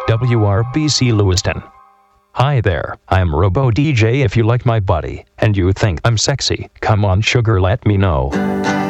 WRBC Lewiston. Hi there, I'm Robo DJ. If you like my body and you think I'm sexy, come on sugar, let me know.